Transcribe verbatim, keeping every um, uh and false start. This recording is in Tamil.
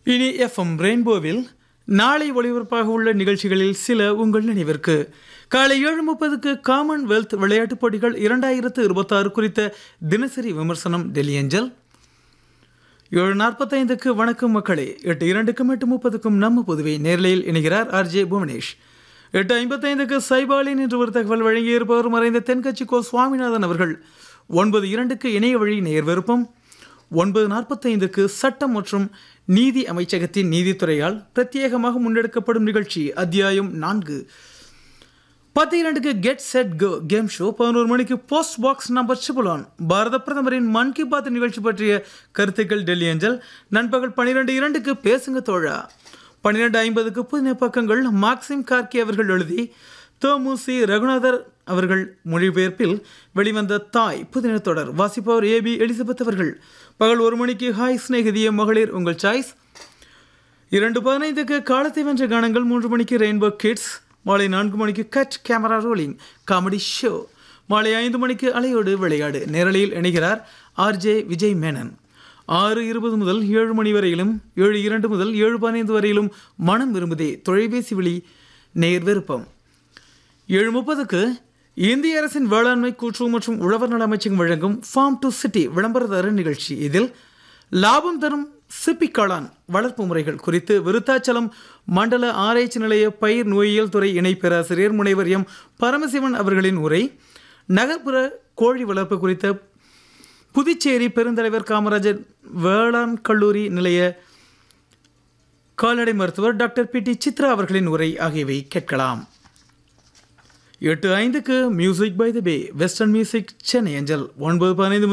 இனி எஃப்எம் ரெயின்போவில் நாளை ஒளிபரப்பாக உள்ள நிகழ்ச்சிகளில் சில உங்கள் நினைவிற்கு. காலை ஏழு முப்பதுக்கு காமன்வெல்த் விளையாட்டுப் போட்டிகள் இரண்டாயிரத்து இருபத்தாறு குறித்த தினசரி விமர்சனம் டெல்லி ஏஞ்சல். ஏழு நாற்பத்தைந்துக்கு வணக்கம் மக்களே. எட்டு இரண்டுக்கும் எட்டு முப்பதுக்கும் நம்ம புதுவை நேரலையில் இணைகிறார் ஆர்ஜே புவனேஷ். எட்டு ஐம்பத்தைந்துக்கு சைபாலின் என்று ஒரு தகவல் வழங்கியிருப்பவர் மறைந்த தென்கட்சி கோ சுவாமிநாதன் அவர்கள். ஒன்பது இரண்டுக்கு இணைய வழி நேர் விருப்பம். ஒன்பது நாற்பத்தைந்துக்கு சட்டம் மற்றும் நீதி அமைச்சகத்தின் நீதித்துறையால் பிரத்யேகமாக முன்னெடுக்கப்படும் நிகழ்ச்சி அத்தியாயம் நான்கு. பத்து இரண்டுக்கு get set go game show. பதினோரு மணிக்கு போஸ்ட் பாக்ஸ் நம்பர் ட்ரிபிள் பாரத பிரதமரின் மன் கி பாத் நிகழ்ச்சி பற்றிய கருத்துக்கள் டெல்லி ஏஞ்சல். நண்பகல் பன்னிரெண்டு இரண்டுக்கு பேசுங்க தோழா. பன்னிரெண்டு ஐம்பதுக்கு புதின பக்கங்கள் மார்க்சிம் கார்கி அவர்கள் எழுதி தோமுசி ரகுநாதர் அவர்கள் மொழிபெயர்ப்பில் வெளிவந்த தாய் புதின தொடர் வாசிப்பவர் ஏ பி எலிசபெத் அவர்கள். பகல் ஒரு மணிக்கு ஹாய் ஸ்நேகிதிய மகளிர் உங்கள் சாய்ஸ். இரண்டு பதினைந்துக்கு காலத்தை வென்ற கானங்கள். மூன்று மணிக்கு ரெயின்போ கிட்ஸ். மாலை நான்கு மணிக்கு cut camera rolling comedy show. மாலை ஐந்து மணிக்கு அலையோடு விளையாடு நேரலையில் இணைகிறார் ஆர்ஜே விஜய் மேனன். ஆறு இருபது முதல் ஏழு மணி வரையிலும் ஏழு இரண்டு முதல் ஏழு பதினைந்து வரையிலும் மனம் விரும்புதே தொலைபேசி விழி நேர் விருப்பம். ஏழு முப்பதுக்கு இந்திய அரசின் வேளாண்மை கூட்டுறவு மற்றும் உழவர் நல அமைச்சகம் வழங்கும் ஃபார்ம் டு சிட்டி விளம்பரதார நிகழ்ச்சி. இதில் லாபம் தரும் சிப்பி காளான் வளர்ப்பு முறைகள் குறித்து விருத்தாச்சலம் மண்டல ஆராய்ச்சி நிலைய பயிர் நோயியல் துறை இணை பேராசிரியர் முனைவர் எம் பரமசிவன் அவர்களின் உரை. நகர்ப்புற கோழி வளர்ப்பு குறித்த புதுச்சேரி பெருந்தலைவர் காமராஜர் வேளாண் கல்லூரி நிலைய கால்நடை மருத்துவர் டாக்டர் பி டி சித்ரா அவர்களின் உரை ஆகியவை கேட்கலாம். எட்டு ஐந்துக்கு music by the pay western music Chennai அஞ்சல். ஒன்பது பதினைந்து